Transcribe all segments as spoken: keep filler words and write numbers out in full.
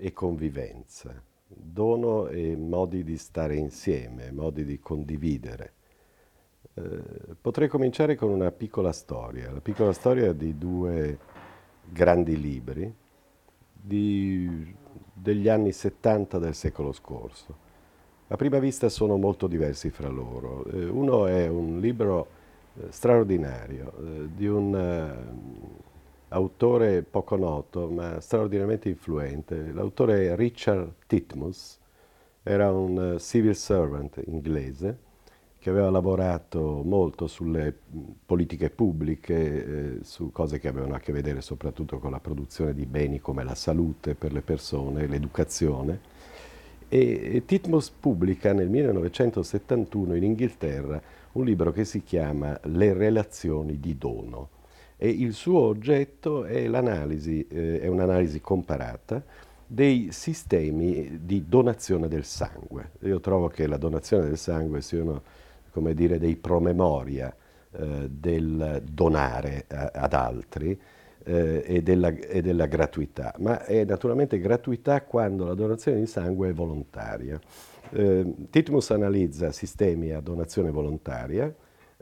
e convivenza, dono e modi di stare insieme, modi di condividere. Eh, potrei cominciare con una piccola storia, la piccola storia di due grandi libri di- degli anni settanta del secolo scorso. A prima vista sono molto diversi fra loro. Eh, uno è un libro eh, straordinario eh, di un eh, autore poco noto ma straordinariamente influente. L'autore è Richard Titmuss, era un eh, civil servant inglese che aveva lavorato molto sulle mh, politiche pubbliche, eh, su cose che avevano a che vedere soprattutto con la produzione di beni come la salute per le persone, l'educazione. E, e Titmuss pubblica nel millenovecentosettantuno in Inghilterra un libro che si chiama Le relazioni di dono e il suo oggetto è l'analisi, eh, è un'analisi comparata dei sistemi di donazione del sangue. Io trovo che la donazione del sangue siano, come dire, dei promemoria eh, del donare a- ad altri eh, e, della, e della gratuità, ma è naturalmente gratuità quando la donazione di sangue è volontaria. Eh, Titmuss analizza sistemi a donazione volontaria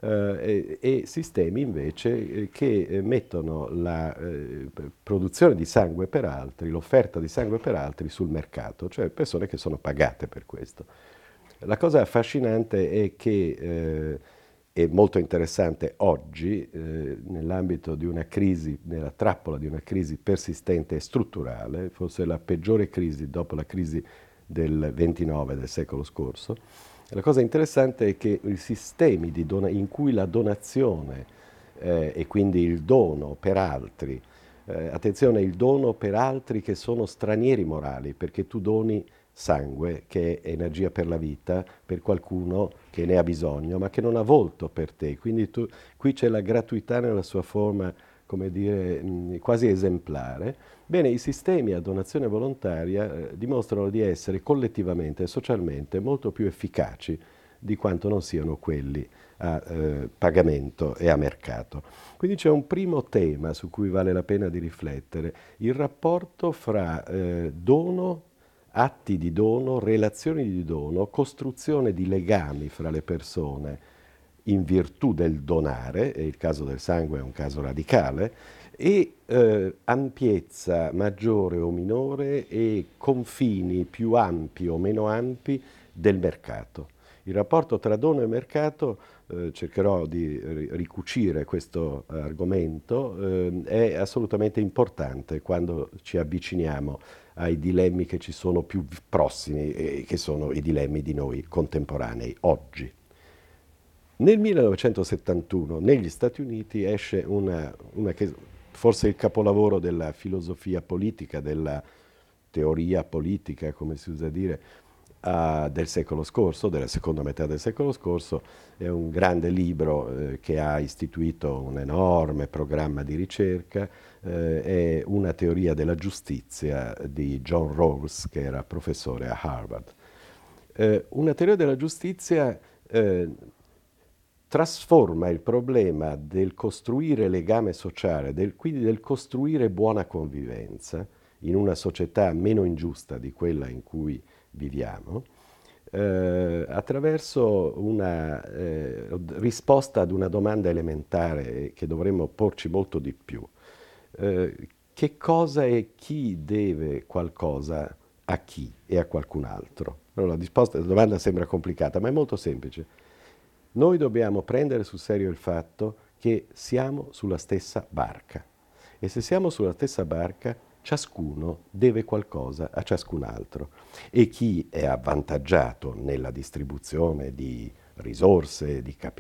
eh, e, e sistemi invece eh, che eh, mettono la eh, p- produzione di sangue per altri, l'offerta di sangue per altri sul mercato, cioè persone che sono pagate per questo. La cosa affascinante è che eh, è molto interessante oggi, eh, nell'ambito di una crisi, nella trappola di una crisi persistente e strutturale, forse la peggiore crisi dopo la crisi del ventinove del secolo scorso. La cosa interessante è che i sistemi di dona- in cui la donazione eh, e quindi il dono per altri, eh, attenzione, il dono per altri che sono stranieri morali, perché tu doni sangue, che è energia per la vita, per qualcuno che ne ha bisogno, ma che non ha volto per te. Quindi tu, qui c'è la gratuità nella sua forma, come dire, mh, quasi esemplare. Bene, i sistemi a donazione volontaria eh, dimostrano di essere collettivamente e socialmente molto più efficaci di quanto non siano quelli a eh, pagamento e a mercato. Quindi c'è un primo tema su cui vale la pena di riflettere, il rapporto fra eh, dono, atti di dono, relazioni di dono, costruzione di legami fra le persone in virtù del donare, e il caso del sangue è un caso radicale, e eh, ampiezza maggiore o minore e confini più ampi o meno ampi del mercato. Il rapporto tra dono e mercato, eh, cercherò di ri- ricucire questo argomento, eh, è assolutamente importante quando ci avviciniamo ai dilemmi che ci sono più prossimi e che sono i dilemmi di noi contemporanei oggi. Nel millenovecentosettantuno negli Stati Uniti esce una, una che forse è il capolavoro della filosofia politica, della teoria politica, come si usa dire, ah, del secolo scorso, della seconda metà del secolo scorso. È un grande libro eh, che ha istituito un enorme programma di ricerca, eh, è una teoria della giustizia di John Rawls, che era professore a Harvard. Eh, una teoria della giustizia eh, trasforma il problema del costruire legame sociale, del, quindi del costruire buona convivenza in una società meno ingiusta di quella in cui viviamo, eh, attraverso una eh, risposta ad una domanda elementare che dovremmo porci molto di più. Eh, che cosa e chi deve qualcosa a chi e a qualcun altro? Allora, la, risposta, la domanda sembra complicata, ma è molto semplice. Noi dobbiamo prendere sul serio il fatto che siamo sulla stessa barca e se siamo sulla stessa barca ciascuno deve qualcosa a ciascun altro e chi è avvantaggiato nella distribuzione di risorse, di capitali,